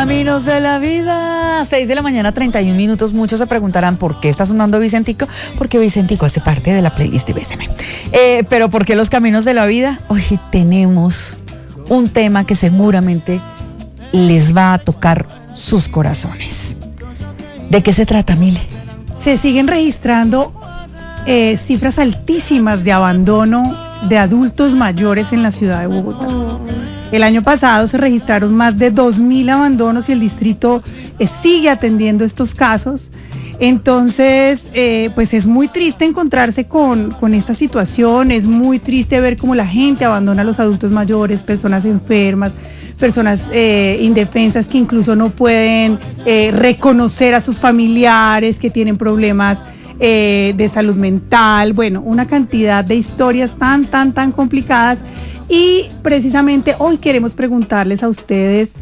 Caminos de la vida, 6 de la mañana, 31 minutos. Muchos se preguntarán por qué está sonando Vicentico, porque Vicentico hace parte de la playlist de Bésame. Pero ¿por qué los caminos de la vida? Hoy tenemos un tema que seguramente les va a tocar sus corazones. ¿De qué se trata, Mile? Se siguen registrando cifras altísimas de abandono de adultos mayores en la ciudad de Bogotá. El año pasado se registraron más de 2.000 abandonos y el distrito sigue atendiendo estos casos. Entonces, pues es muy triste encontrarse con esta situación, es muy triste ver cómo la gente abandona a los adultos mayores, personas enfermas, personas indefensas que incluso no pueden reconocer a sus familiares que tienen problemas de salud mental, bueno, una cantidad de historias tan complicadas. Y precisamente hoy queremos preguntarles a ustedes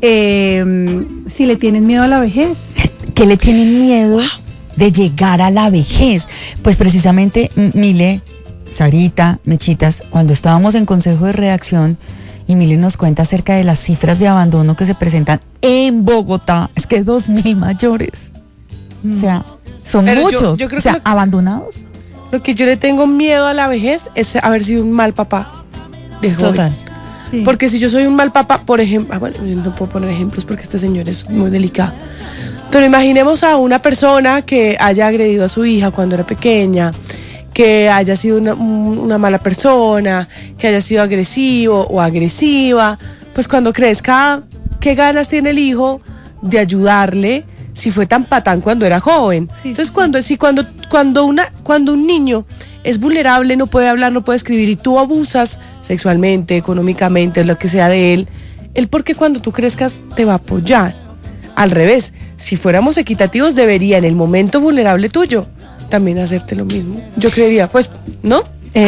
si le tienen miedo a la vejez. ¿Qué le tienen miedo de llegar a la vejez? Pues precisamente, Mile, Sarita, Mechitas, cuando estábamos en consejo de redacción y Mile nos cuenta acerca de las cifras de abandono que se presentan en Bogotá, es que 2.000 mayores. O sea, son pero muchos, yo creo o sea, que abandonados. Lo que yo le tengo miedo a la vejez es haber sido un mal papá de joven. Total. Sí. Porque si yo soy un mal papá, por ejemplo, bueno, no puedo poner ejemplos porque este señor es muy delicado. Pero imaginemos a una persona que haya agredido a su hija cuando era pequeña, que haya sido una mala persona, que haya sido agresivo o agresiva. Pues cuando crezca, ¿qué ganas tiene el hijo de ayudarle si fue tan patán cuando era joven? Sí, Entonces, sí. cuando un niño es vulnerable, no puede hablar, no puede escribir y tú abusas sexualmente, económicamente, lo que sea de él porque cuando tú crezcas te va a apoyar. Al revés, si fuéramos equitativos, debería en el momento vulnerable tuyo también hacerte lo mismo. Yo creería, pues, ¿no?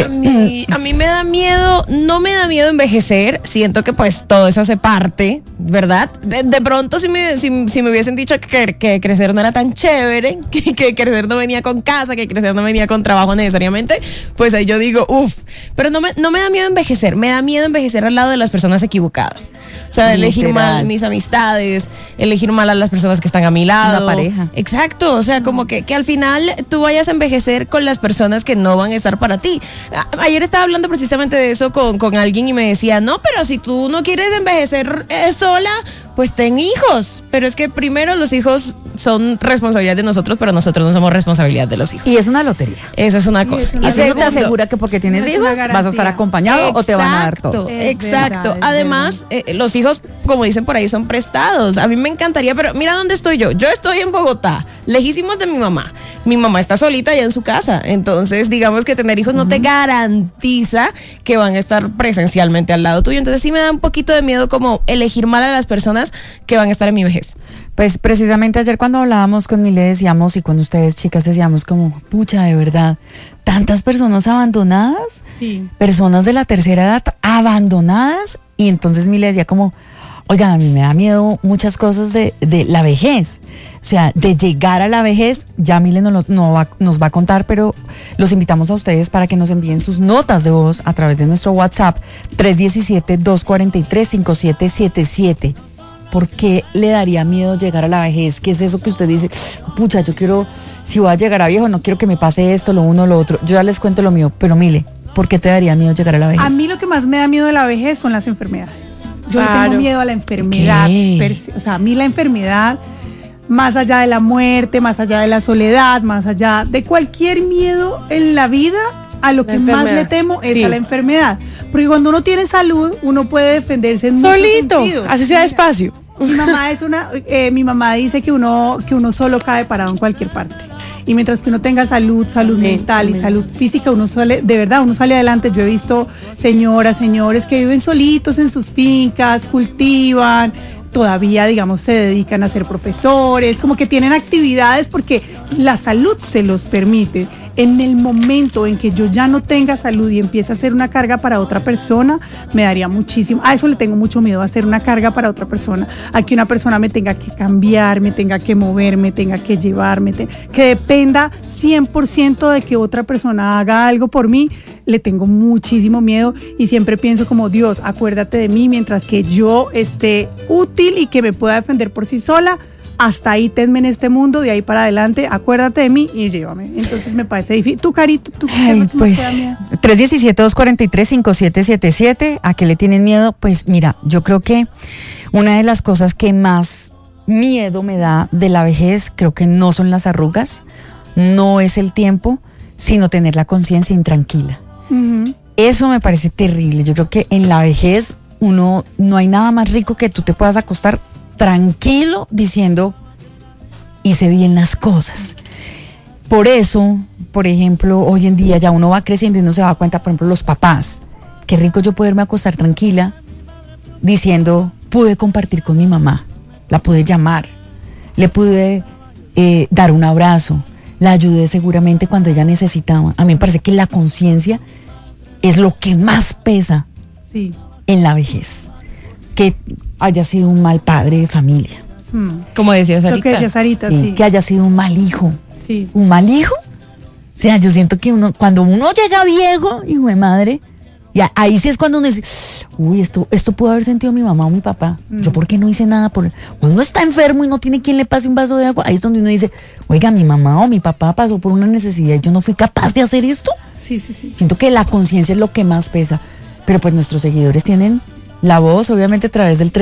A mí me da miedo, no me da miedo envejecer, siento que pues todo eso hace parte, ¿verdad? De pronto si me hubiesen dicho que crecer no era tan chévere, que crecer no venía con casa, que crecer no venía con trabajo necesariamente, pues ahí yo digo, pero no me da miedo envejecer, me da miedo envejecer al lado de las personas equivocadas. O sea, elegir mal mis amistades, elegir mal a las personas que están a mi lado. Una pareja. Exacto, o sea, como que al final tú vayas a envejecer con las personas que no van a estar para ti. Ayer estaba hablando precisamente de eso con alguien y me decía, no, pero si tú no quieres envejecer sola, pues ten hijos. Pero es que primero los hijos son responsabilidad de nosotros, pero nosotros no somos responsabilidad de los hijos. Y es una lotería. Eso es una cosa. Y eso te asegura que porque tienes no es hijos una garantía. vas a estar acompañado o te van a dar todo. Exacto. verdad, Además, los hijos, como dicen por ahí, son prestados. A mí me encantaría, pero mira dónde estoy yo. Yo estoy en Bogotá, lejísimos de mi mamá. Mi mamá está solita allá en su casa. Entonces, digamos que tener hijos no te garantiza que van a estar presencialmente al lado tuyo. Entonces, sí me da un poquito de miedo como elegir mal a las personas que van a estar en mi vejez. Pues precisamente ayer cuando hablábamos con Mile decíamos, y con ustedes chicas decíamos como, pucha, de verdad, tantas personas abandonadas, Sí. personas de la tercera edad abandonadas, y entonces Mile decía como, oiga, a mí me da miedo muchas cosas de la vejez, o sea, de llegar a la vejez. Ya Mile nos va a contar, pero los invitamos a ustedes para que nos envíen sus notas de voz a través de nuestro WhatsApp 317-243-5777. ¿Por qué le daría miedo llegar a la vejez? ¿Qué es eso que usted dice? Pucha, yo quiero, si voy a llegar a viejo, no quiero que me pase esto, lo uno, lo otro. Yo ya les cuento lo mío, pero Mile, ¿por qué te daría miedo llegar a la vejez? A mí lo que más me da miedo de la vejez son las enfermedades. Yo le Claro. tengo miedo a la enfermedad. O sea, a mí la enfermedad, más allá de la muerte, más allá de la soledad, más allá de cualquier miedo en la vida, a lo La que más enfermedad. le temo es Sí. a la enfermedad. Porque cuando uno tiene salud, uno puede defenderse en muchos Solito, sentidos. así sea despacio. Mi mamá dice que uno solo cae parado en cualquier parte. Y mientras que uno tenga salud Amén, mental y amén. salud física, uno sale adelante. Yo he visto señores que viven solitos en sus fincas, cultivan, todavía, digamos, se dedican a ser profesores, como que tienen actividades porque la salud se los permite. En el momento en que yo ya no tenga salud y empiece a ser una carga para otra persona, me daría muchísimo. A eso le tengo mucho miedo, a ser una carga para otra persona, a que una persona me tenga que cambiar, me tenga que mover, me tenga que llevar, que dependa 100% de que otra persona haga algo por mí. Le tengo muchísimo miedo y siempre pienso como, Dios, acuérdate de mí mientras que yo esté útil y que me pueda defender por sí sola. Hasta ahí tenme en este mundo, de ahí para adelante, acuérdate de mí y llévame. Entonces me parece difícil. ¿Tú, Carito? ¿Tú Ay, pues 317-243-5777, ¿a qué le tienen miedo? Pues mira, yo creo que una de las cosas que más miedo me da de la vejez, creo que no son las arrugas, no es el tiempo, sino tener la conciencia intranquila. Uh-huh. Eso me parece terrible. Yo creo que en la vejez no hay nada más rico que tú te puedas acostar tranquilo diciendo, hice bien las cosas. Por eso, por ejemplo, hoy en día ya uno va creciendo y uno se da cuenta, por ejemplo, los papás, qué rico yo poderme acostar tranquila diciendo, pude compartir con mi mamá, la pude llamar, le pude dar un abrazo, la ayudé seguramente cuando ella necesitaba. A mí me parece que la conciencia es lo que más pesa sí. en la vejez. Que haya sido un mal padre de familia. Como decía Sarita. Lo que decía Sarita, sí. Que haya sido un mal hijo. Sí. ¿Un mal hijo? O sea, yo siento que cuando uno llega viejo, hijo de madre, y ahí sí es cuando uno dice, uy, esto pudo haber sentido mi mamá o mi papá. Yo, ¿por qué no hice nada por él? Cuando uno está enfermo y no tiene quien le pase un vaso de agua, ahí es donde uno dice, oiga, mi mamá o mi papá pasó por una necesidad y yo no fui capaz de hacer esto. Sí, sí, sí. Siento que la conciencia es lo que más pesa. Pero pues nuestros seguidores tienen la voz, obviamente, a través del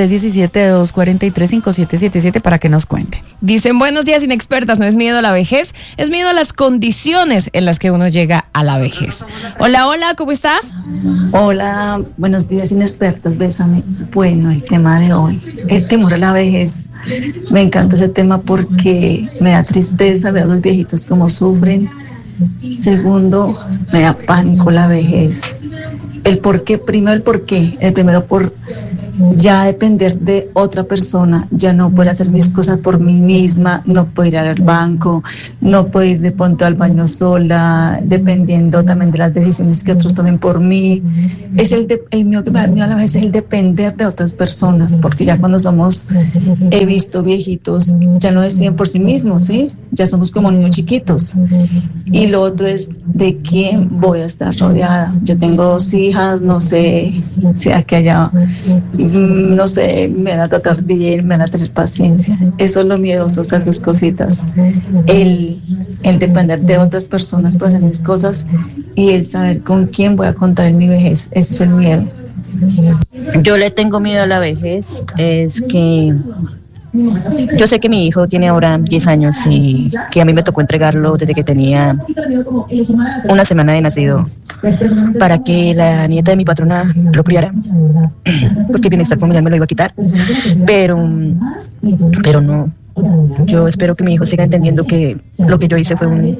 317-243-5777 para que nos cuenten. Dicen, buenos días, inexpertas, no es miedo a la vejez, es miedo a las condiciones en las que uno llega a la vejez. Hola, hola, ¿cómo estás? Hola, buenos días, inexpertos, bésame. Bueno, el tema de hoy, el temor a la vejez. Me encanta ese tema porque me da tristeza ver a los viejitos cómo sufren. Segundo, me da pánico la vejez. El por qué, primero el por qué. El primero por ya depender de otra persona, ya no poder hacer mis cosas por mí misma, no poder ir al banco, no poder ir de pronto al baño sola, dependiendo también de las decisiones que otros tomen por mí. Es el mío que me da miedo a la vez, es el depender de otras personas, porque ya cuando he visto viejitos, ya no deciden por sí mismos, ¿sí? Ya somos como niños chiquitos. Y lo otro es de quién voy a estar rodeada. Yo tengo 2 hijas, no sé, sea que haya, no sé, me van a tratar bien, me van a tener paciencia. Eso es lo miedoso, esas 2 cositas. El depender de otras personas para hacer mis cosas y el saber con quién voy a contar en mi vejez. Ese es el miedo. Yo le tengo miedo a la vejez, es que yo sé que mi hijo tiene ahora 10 años y que a mí me tocó entregarlo desde que tenía una semana de nacido para que la nieta de mi patrona lo criara, porque el bienestar familiar me lo iba a quitar, pero no. Yo espero que mi hijo siga entendiendo que lo que yo hice fue un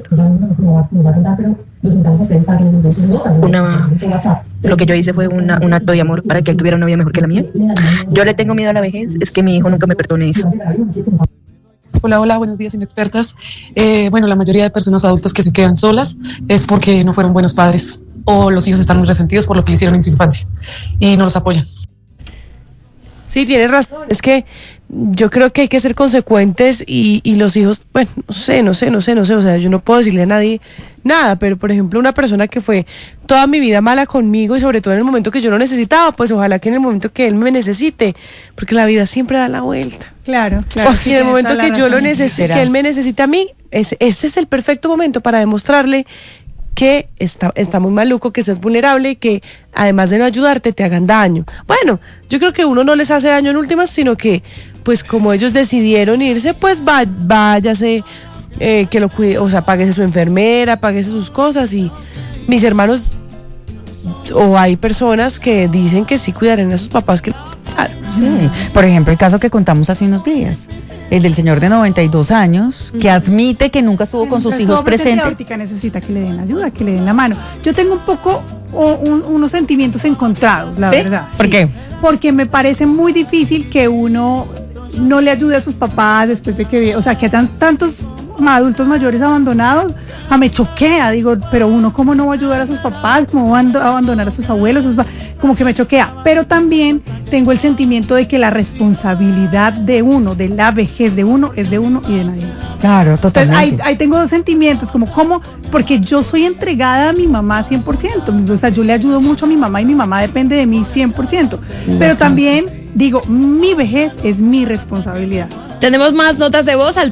acto de amor para que él tuviera una vida mejor que la mía. Yo le tengo miedo a la vejez, es que mi hijo nunca me perdone eso. Hola, buenos días, inexpertas. Bueno, la mayoría de personas adultas que se quedan solas es porque no fueron buenos padres o los hijos están muy resentidos por lo que hicieron en su infancia y no los apoyan. Sí, tienes razón. Es que yo creo que hay que ser consecuentes y los hijos, bueno, no sé. O sea, yo no puedo decirle a nadie nada, pero por ejemplo, una persona que fue toda mi vida mala conmigo y sobre todo en el momento que yo lo necesitaba, pues ojalá que en el momento que él me necesite, porque la vida siempre da la vuelta. Claro. Y en el momento que yo lo necesite, que él me necesita a mí, ese es el perfecto momento para demostrarle que está muy maluco, que seas vulnerable y que además de no ayudarte te hagan daño. Bueno, yo creo que uno no les hace daño en últimas, sino que pues como ellos decidieron irse, pues váyase, que lo cuide, o sea, páguese su enfermera, páguese sus cosas. Y mis hermanos, o hay personas que dicen que sí cuidarán a sus papás, que claro. Sí, por ejemplo, el caso que contamos hace unos días, el del señor de 92 años, que admite que nunca estuvo con sus hijos presentes. Ahorita necesita que le den ayuda, que le den la mano. Yo tengo un poco unos sentimientos encontrados, la verdad. ¿Por qué? Porque me parece muy difícil que uno no le ayude a sus papás después de que, o sea, que hayan tantos adultos mayores abandonados. me choquea, digo, pero uno cómo no va a ayudar a sus papás, cómo va a abandonar a sus abuelos, como que me choquea, pero también tengo el sentimiento de que la responsabilidad de uno, de la vejez de uno, es de uno y de nadie más. Claro, totalmente. Entonces ahí tengo dos sentimientos, como, porque yo soy entregada a mi mamá 100%, o sea, yo le ayudo mucho a mi mamá y mi mamá depende de mí 100%, pero también digo, mi vejez es mi responsabilidad. Tenemos más notas de voz al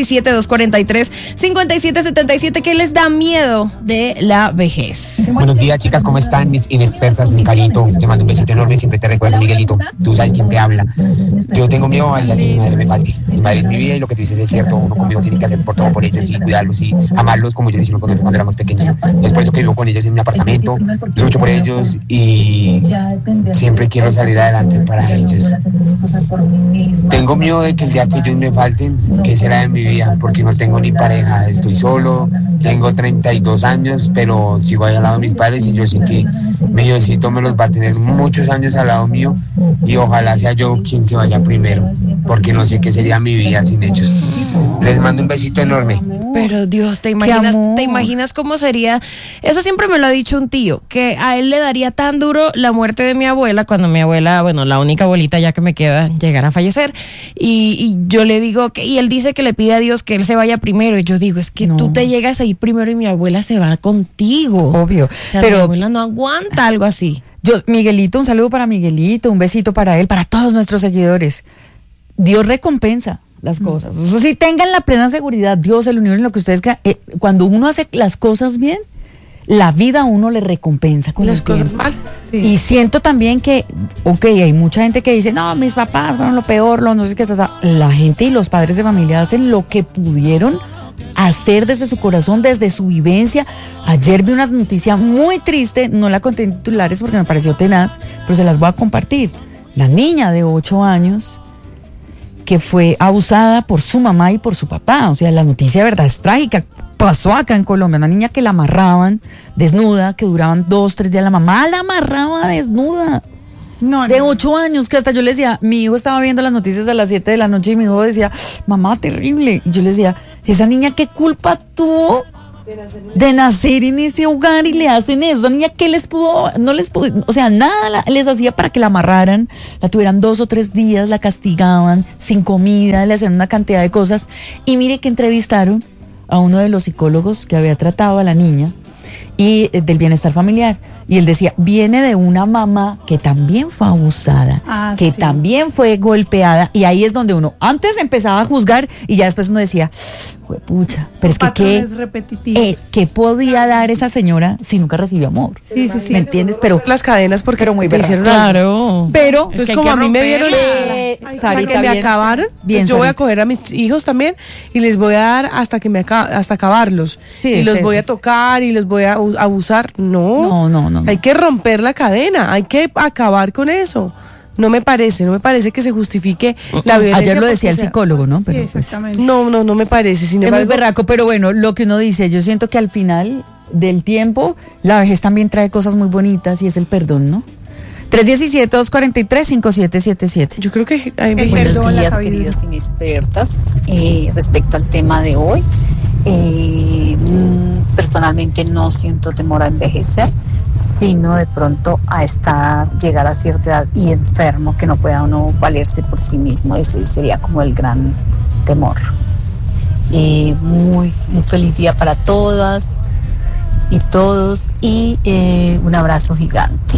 317-243-5777. ¿Qué les da miedo de la vejez? Buenos días, chicas, ¿cómo están? Mis inexpertas, mi carito. Te mando un besito enorme, siempre te recuerdo, Miguelito. Tú sabes quién te habla. Yo tengo miedo al día que mi madre me falte. Mi madre es mi vida y lo que tú dices es cierto. Uno conmigo tiene que hacer por todo por ellos y cuidarlos y amarlos como yo lo hicimos cuando éramos pequeños. Es por eso que vivo con ellos en mi apartamento, lucho por ellos y siempre quiero salir adelante para ellos. Tengo miedo de que el día que ellos me falten, ¿qué será de mi vida? Porque no tengo ni pareja, estoy solo, tengo 32 años, pero sigo ahí al lado de mis padres y yo sé que mi Diosito me los va a tener muchos años al lado mío y ojalá sea yo quien se vaya primero, porque no sé qué sería mi vida sin ellos. Les mando un besito enorme. Pero Dios, ¿te imaginas cómo sería? Eso siempre me lo ha dicho un tío, que a él le daría tan duro la muerte de mi abuela, cuando mi abuela, bueno, la única abuelita ya que me queda, llegara a fallecer. Y yo le digo, y él dice que le pide a Dios que él se vaya primero. Y yo digo, es que tú te llegas a ir primero y mi abuela se va contigo. Obvio. O sea, pero mi abuela no aguanta algo así. Miguelito, un saludo para Miguelito, un besito para él, para todos nuestros seguidores. Dios recompensa las cosas. O sea, si tengan la plena seguridad, Dios, el universo, en lo que ustedes crean, cuando uno hace las cosas bien, la vida a uno le recompensa con las cosas mal. Sí. Y siento también que, hay mucha gente que dice, no, mis papás fueron lo peor, no sé qué, la gente y los padres de familia hacen lo que pudieron hacer desde su corazón, desde su vivencia. Ayer vi una noticia muy triste, no la conté en titulares porque me pareció tenaz, pero se las voy a compartir. La niña de 8 años que fue abusada por su mamá y por su papá, o sea, la noticia de verdad es trágica. Pasó acá en Colombia, una niña que la amarraban desnuda, que duraban 2-3 días, la mamá la amarraba desnuda. De 8 años, que hasta yo le decía, mi hijo estaba viendo las noticias a las 7 de la noche y mi hijo decía, mamá, terrible. Y yo le decía, esa niña, ¿qué culpa tuvo de nacer en ese hogar y le hacen eso? Esa niña, ¿qué les pudo? No les pudo, o sea, nada les hacía para que la amarraran, la tuvieran 2 o 3 días, la castigaban, sin comida, le hacían una cantidad de cosas. Y mire que entrevistaron a uno de los psicólogos que había tratado a la niña y del bienestar familiar, y él decía, viene de una mamá que también fue abusada, que también fue golpeada, y ahí es donde uno antes empezaba a juzgar y ya después uno decía, pucha, pero es que ¿qué podía dar esa señora si nunca recibió amor? Sí. ¿Me entiendes? Pero las cadenas porque muy claro. Pero es como a mí me dieron Sarita, que me acabaron, bien, yo voy a coger a mis hijos también y les voy a dar hasta acabarlos. Sí, y los voy a tocar y los voy a abusar. No. Hay que romper la cadena, hay que acabar con eso. No me parece que se justifique la violencia. Ayer lo decía el psicólogo, ¿no? Pero sí, exactamente. No me parece. Sin embargo, es muy berraco, pero bueno, lo que uno dice, yo siento que al final del tiempo, la vejez también trae cosas muy bonitas y es el perdón, ¿no? 317-243-5777. Yo creo que hay buenos días, queridas inexpertas. Respecto al tema de hoy, personalmente no siento temor a envejecer, sino de pronto a llegar a cierta edad y enfermo, que no pueda uno valerse por sí mismo. Ese sería como el gran temor. Muy feliz día para todas y todos, y un abrazo gigante.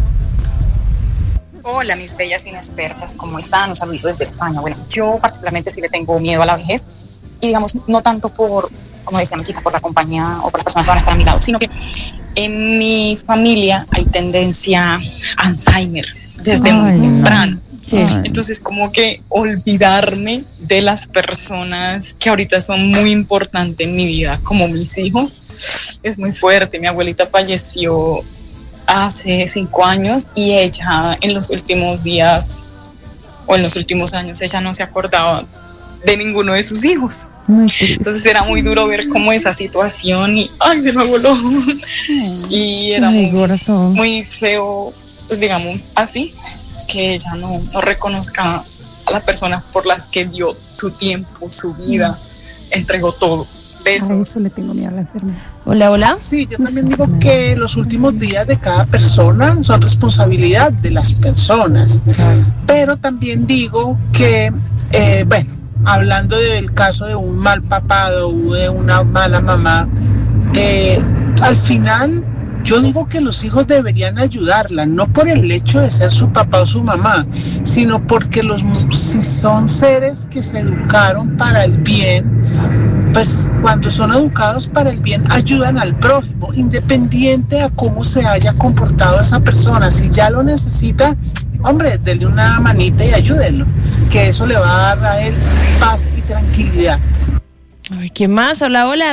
Hola, mis bellas inexpertas, ¿cómo están? Un saludo desde España. Bueno, yo particularmente sí le tengo miedo a la vejez, y digamos, no tanto por, como decía mi chica, por la compañía o por las personas que van a estar a mi lado, sino que en mi familia hay tendencia a Alzheimer desde muy temprano. Entonces, como que olvidarme de las personas que ahorita son muy importantes en mi vida, como mis hijos, es muy fuerte. Mi abuelita falleció hace 5 años y ella en los últimos días o en los últimos años ella no se acordaba de ninguno de sus hijos. Entonces era muy duro ver como esa situación y ay, se me voló. Y era muy feo, pues, digamos así, que ella no reconozca a las personas por las que dio su tiempo, su vida, entregó todo. A eso le tengo miedo a la enfermedad. Hola, hola. Sí, yo también digo que los últimos días de cada persona son responsabilidad de las personas, pero también digo que, bueno, hablando del caso de un mal papá o de una mala mamá, al final yo digo que los hijos deberían ayudarla, no por el hecho de ser su papá o su mamá, sino porque si son seres que se educaron para el bien, pues cuando son educados para el bien ayudan al prójimo, independiente a cómo se haya comportado esa persona. Si ya lo necesita, hombre, denle una manita y ayúdenlo, que eso le va a dar a él paz y tranquilidad. A ver, ¿quién más? Hola, hola,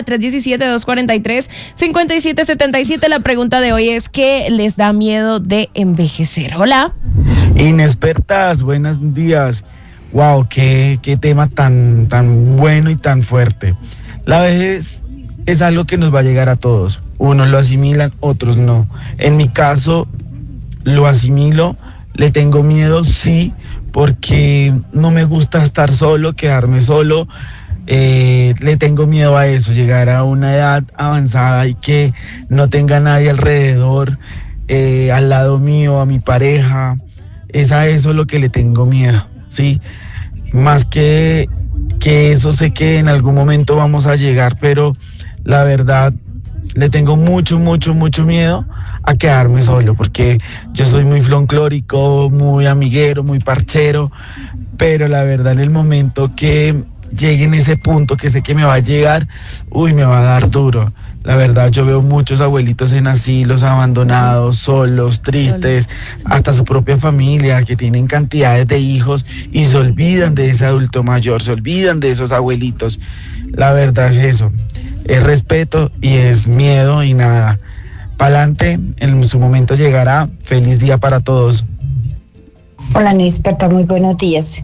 317-243-5777. La pregunta de hoy es, ¿qué les da miedo de envejecer? Hola. Inexpertas, buenos días. Wow, qué tema tan bueno y tan fuerte. La vejez es algo que nos va a llegar a todos. Unos lo asimilan, otros no. En mi caso, lo asimilo, le tengo miedo, sí, porque no me gusta estar solo, quedarme solo. Le tengo miedo a eso, llegar a una edad avanzada y que no tenga nadie alrededor, al lado mío, a mi pareja. Es a eso lo que le tengo miedo, ¿sí? Más que eso, sé que en algún momento vamos a llegar, pero la verdad le tengo mucho miedo a quedarme solo, porque yo soy muy folclórico, muy amiguero, muy parchero, pero la verdad en el momento que llegue en ese punto que sé que me va a llegar, me va a dar duro. La verdad, yo veo muchos abuelitos en asilos, abandonados, solos, tristes, hasta su propia familia, que tienen cantidades de hijos y se olvidan de ese adulto mayor, se olvidan de esos abuelitos. La verdad es eso, es respeto y es miedo y nada. Pa'lante, en su momento llegará. Feliz día para todos. Hola, Inexperta, muy buenos días.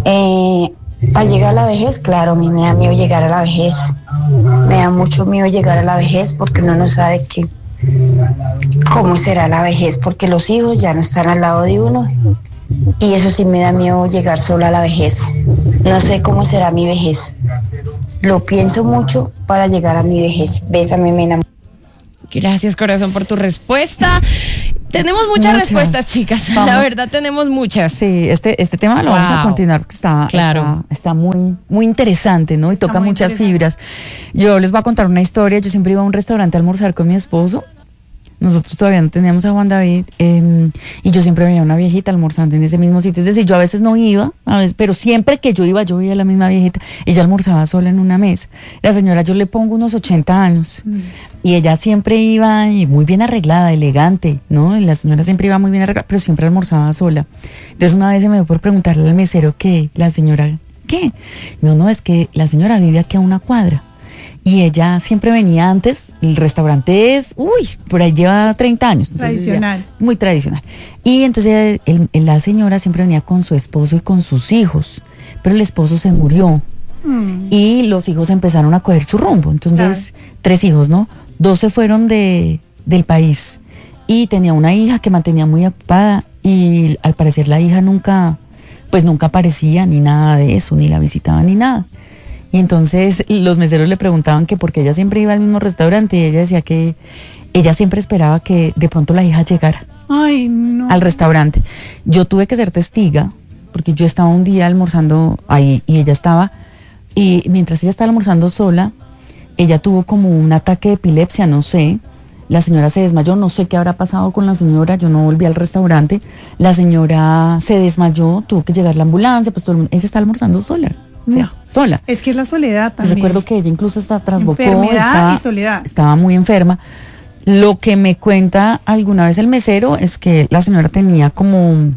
Para llegar a la vejez, claro, a mí me da miedo llegar a la vejez. Me da mucho miedo llegar a la vejez porque uno no sabe cómo será la vejez, porque los hijos ya no están al lado de uno. Y eso sí me da miedo, llegar sola a la vejez. No sé cómo será mi vejez. Lo pienso mucho para llegar a mi vejez. Bésame, me enamoro. Gracias, corazón, por tu respuesta. Tenemos muchas respuestas, chicas. Vamos. La verdad, tenemos muchas. Sí, este tema lo vamos a continuar porque está muy interesante, ¿no? Y toca muchas fibras. Yo les voy a contar una historia. Yo siempre iba a un restaurante a almorzar con mi esposo. Nosotros todavía no teníamos a Juan David, y yo siempre veía una viejita almorzando en ese mismo sitio. Es decir, yo a veces no iba, pero siempre que yo iba, yo veía a la misma viejita. Ella almorzaba sola en una mesa. La señora, yo le pongo unos 80 años, y ella siempre iba muy bien arreglada, elegante, ¿no? Y la señora siempre iba muy bien arreglada, pero siempre almorzaba sola. Entonces una vez se me dio por preguntarle al mesero que la señora, ¿qué? No, es que la señora vive aquí a una cuadra. Y ella siempre venía antes, el restaurante es, por ahí lleva 30 años. Tradicional. Muy tradicional. Y entonces la señora siempre venía con su esposo y con sus hijos, pero el esposo se murió. Y los hijos empezaron a coger su rumbo. Entonces, 3 hijos, ¿no? 2 se fueron del país. Y tenía una hija que mantenía muy ocupada, y al parecer la hija nunca aparecía, ni nada de eso, ni la visitaba, ni nada. Y entonces los meseros le preguntaban que por qué ella siempre iba al mismo restaurante, y ella decía que ella siempre esperaba que de pronto la hija llegara al restaurante. Yo tuve que ser testiga, porque yo estaba un día almorzando ahí y ella estaba, y mientras ella estaba almorzando sola, ella tuvo como un ataque de epilepsia, no sé. La señora se desmayó, no sé qué habrá pasado con la señora, yo no volví al restaurante. La señora se desmayó, tuvo que llegar la ambulancia, pues ella está almorzando sola. Sola. Es que es la soledad también. Recuerdo que ella incluso trasbocó, y soledad. Estaba muy enferma. Lo que me cuenta alguna vez el mesero es que la señora tenía como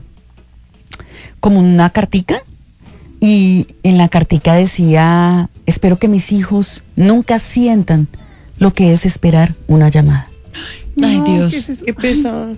una cartica, y en la cartica decía: espero que mis hijos nunca sientan lo que es esperar una llamada. Ay, Dios. Qué pesado.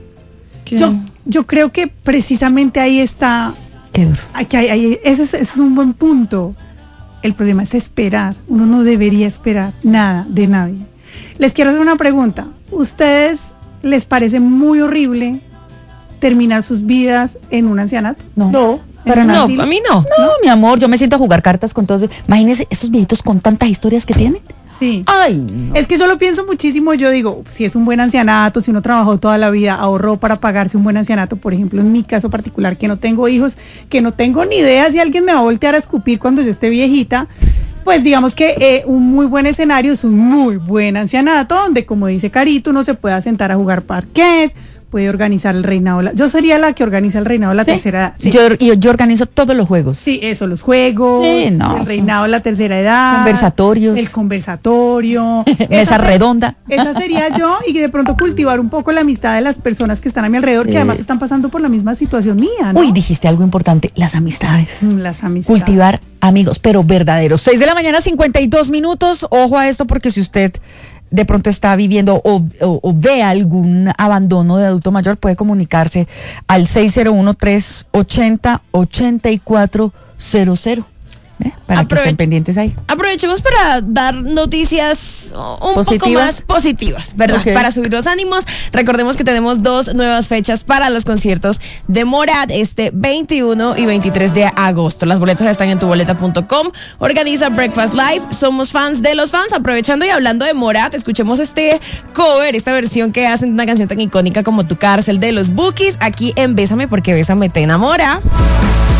Yo creo que precisamente ahí está. Qué duro. Ese es un buen punto. El problema es esperar. Uno no debería esperar nada de nadie. Les quiero hacer una pregunta. ¿Ustedes les parece muy horrible terminar sus vidas en un ancianato? No. Para No, nada. a mí no. No, mi amor, yo me siento a jugar cartas con todos. Imagínese esos viejitos con tantas historias que tienen. Sí. Ay, no. Es que yo lo pienso muchísimo, yo digo, si es un buen ancianato, si uno trabajó toda la vida, ahorró para pagarse un buen ancianato, por ejemplo, en mi caso particular, que no tengo hijos, que no tengo ni idea si alguien me va a voltear a escupir cuando yo esté viejita, pues digamos que un muy buen escenario es un muy buen ancianato, donde como dice Carito, uno se pueda sentar a jugar parqués, puede organizar el reinado. Yo sería la que organiza el reinado de la tercera edad. Sí. Yo organizo todos los juegos. Sí, eso, los juegos, Sí, no, el reinado de la tercera edad. Conversatorios. El conversatorio. Mesa redonda. Esa sería yo, y de pronto cultivar un poco la amistad de las personas que están a mi alrededor, que además están pasando por la misma situación mía, ¿no? Uy, dijiste algo importante, las amistades. Las amistades. Cultivar amigos, pero verdaderos. 6:52 a.m. Ojo a esto, porque si usted de pronto está viviendo o ve algún abandono de adulto mayor, puede comunicarse al 601-380-8400. Para que estén pendientes ahí. Aprovechemos para dar noticias un poco más positivas, ¿verdad? Okay. Para subir los ánimos. Recordemos que tenemos 2 nuevas fechas para los conciertos de Morat, este 21 y 23 de agosto. Las boletas están en tuboleta.com. Organiza Breakfast Live. Somos fans de los fans. Aprovechando y hablando de Morat, escuchemos este cover, esta versión que hacen de una canción tan icónica como Tu Cárcel de los Bukis, aquí en Bésame, porque Bésame te enamora.